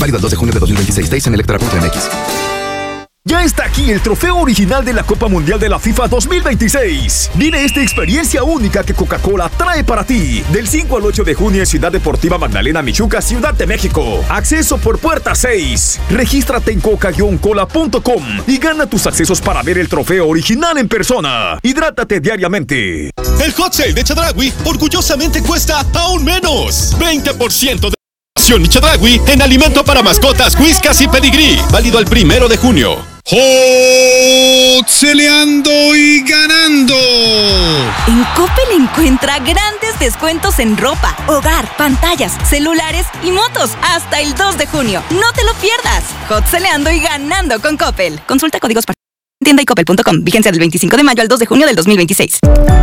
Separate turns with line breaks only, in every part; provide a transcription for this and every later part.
Válido el 2 de junio de 2026. Days en Electra.mx.
Ya está aquí el trofeo original de la Copa Mundial de la FIFA 2026. Vive esta experiencia única que Coca-Cola trae para ti. Del 5 al 8 de junio en Ciudad Deportiva Magdalena Michuca, Ciudad de México. Acceso por puerta 6. Regístrate en coca-cola.com y gana tus accesos para ver el trofeo original en persona. Hidrátate diariamente.
El Hot Sale de Chedraui orgullosamente cuesta aún menos. 20% de Chedraui en alimento para mascotas, whiskas y pedigrí. Válido al 1 de junio.
¡Celeando y ganando!
En Coppel encuentra grandes descuentos en ropa, hogar, pantallas, celulares y motos hasta el 2 de junio. No te lo pierdas. Hot celeando y ganando con Coppel. Consulta códigos para tienda y coppel.com. Vigencia del 25 de mayo al 2 de junio del 2026.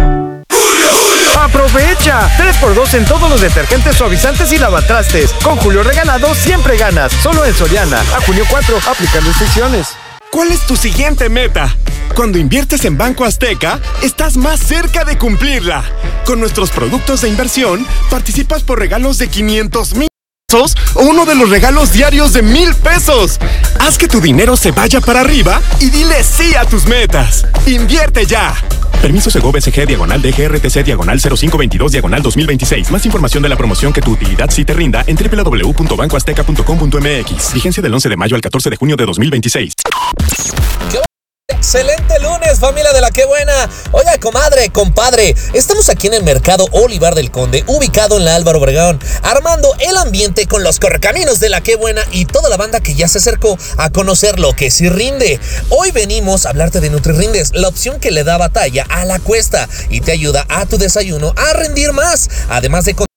¡Aprovecha! 3x2 en todos los detergentes, suavizantes y lavatrastes. Con Julio Regalado siempre ganas. Solo en Soriana. A junio 4. Aplican restricciones.
¿Cuál es tu siguiente meta? Cuando inviertes en Banco Azteca, estás más cerca de cumplirla. Con nuestros productos de inversión, participas por regalos de 500,000 pesos o uno de los regalos diarios de 1,000 pesos. Haz que tu dinero se vaya para arriba y dile sí a tus metas. ¡Invierte ya! Permiso Segov SG /DGRTC/0522/2026. Más información de la promoción que tu utilidad sí te rinda en www.bancoazteca.com.mx. Vigencia del 11 de mayo al 14 de junio de 2026.
Excelente lunes, familia de la Qué Buena. Oiga, comadre, compadre, estamos aquí en el Mercado Olivar del Conde, ubicado en la Álvaro Obregón, armando el ambiente con los correcaminos de la Qué Buena y toda la banda que ya se acercó a conocer lo que sí rinde. Hoy venimos a hablarte de NutriRindes, la opción que le da batalla a la cuesta y te ayuda a tu desayuno a rendir más, además de